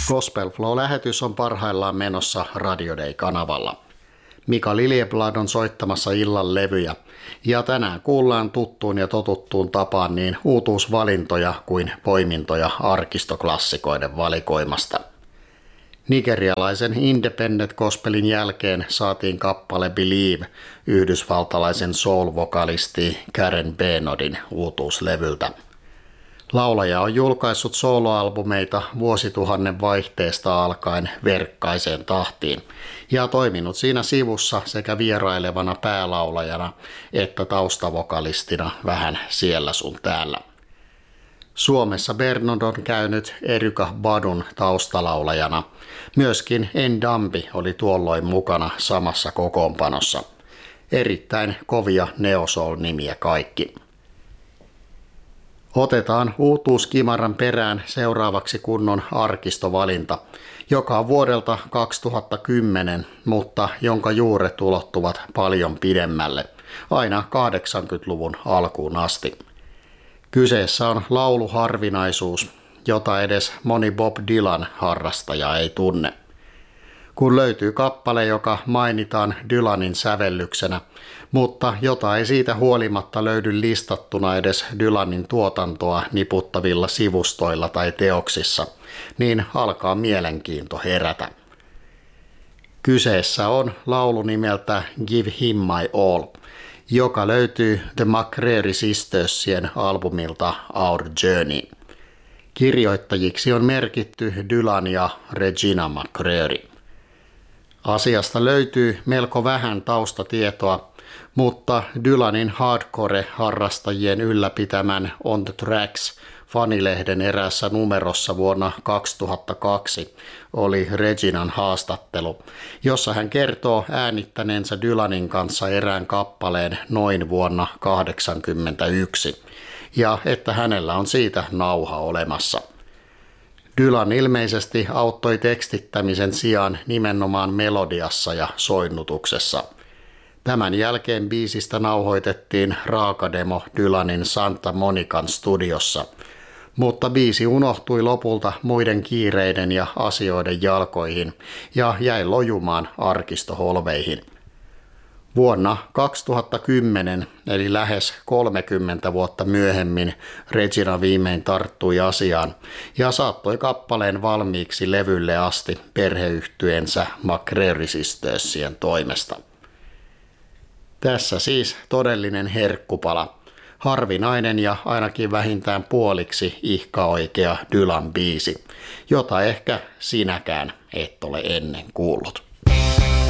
Gospel Flow-lähetys on parhaillaan menossa Radio Day-kanavalla. Mika Liljeblad on soittamassa illan levyjä, ja tänään kuullaan tuttuun ja totuttuun tapaan niin uutuusvalintoja kuin poimintoja arkistoklassikoiden valikoimasta. Nigerialaisen Independent Gospelin jälkeen saatiin kappale Believe yhdysvaltalaisen soul-vokalisti Karen Bernodin uutuuslevyltä. Laulaja on julkaissut soloalbumeita vuosituhannen vaihteesta alkaen verkkaiseen tahtiin ja toiminut siinä sivussa sekä vierailevana päälaulajana että taustavokalistina vähän siellä sun täällä. Suomessa Bernod on käynyt Erykah Badun taustalaulajana. Myöskin Ndambi oli tuolloin mukana samassa kokoonpanossa. Erittäin kovia neo-soul-nimiä kaikki. Otetaan uutuuskimaran perään seuraavaksi kunnon arkistovalinta, joka on vuodelta 2010, mutta jonka juuret ulottuvat paljon pidemmälle, aina 80-luvun alkuun asti. Kyseessä on lauluharvinaisuus, jota edes moni Bob Dylan harrastaja ei tunne. Kun löytyy kappale, joka mainitaan Dylanin sävellyksenä, mutta jota ei siitä huolimatta löydy listattuna edes Dylanin tuotantoa niputtavilla sivustoilla tai teoksissa, niin alkaa mielenkiinto herätä. Kyseessä on laulu nimeltä Give Him My All, joka löytyy The McCreary Sistersien albumilta Our Journey. Kirjoittajiksi on merkitty Dylan ja Regina McCreary. Asiasta löytyy melko vähän taustatietoa, mutta Dylanin hardcore-harrastajien ylläpitämän On the Tracks -fanilehden eräässä numerossa vuonna 2002 oli Reginan haastattelu, jossa hän kertoo äänittäneensä Dylanin kanssa erään kappaleen noin vuonna 1981 ja että hänellä on siitä nauha olemassa. Dylan ilmeisesti auttoi tekstittämisen sijaan nimenomaan melodiassa ja soinnutuksessa. Tämän jälkeen biisistä nauhoitettiin raakademo Dylanin Santa Monican studiossa, mutta biisi unohtui lopulta muiden kiireiden ja asioiden jalkoihin ja jäi lojumaan arkistoholveihin. Vuonna 2010, eli lähes 30 vuotta myöhemmin, Regina viimein tarttui asiaan ja saattoi kappaleen valmiiksi levylle asti perheyhtyeensä McCreary Sistersien toimesta. Tässä siis todellinen herkkupala, harvinainen ja ainakin vähintään puoliksi ihkaoikea Dylan biisi, jota ehkä sinäkään et ole ennen kuullut.